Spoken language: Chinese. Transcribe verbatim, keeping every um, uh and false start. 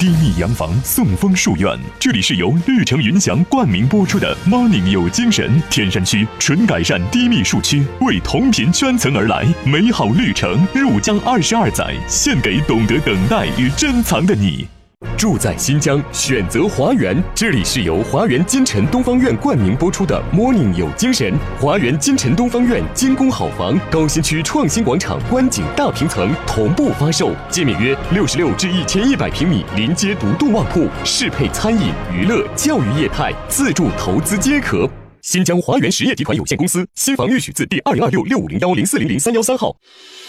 低密洋房，送风树院。这里是由绿城云翔冠名播出的 Morning 有精神。天山区纯改善低密树区，为同频圈层而来。美好绿城，入江二十二载，献给懂得等待与珍藏的你。住在新疆，选择华园。这里是由华园金城东方院冠名播出的 Morning 有精神。华园金城东方院精工好房，高新区创新广场观景大平层同步发售，界面约六十六至一千一百平米，临街独栋卧铺，适配餐饮、娱乐、教育业态，自住投资皆可。新疆华园实业集团有限公司，新房预许字第二零二六六五零幺零四零零三幺三号。